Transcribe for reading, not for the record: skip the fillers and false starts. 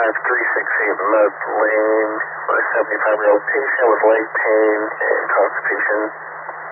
5368 Mud Lane for a 75-year-old patient with leg pain and constipation.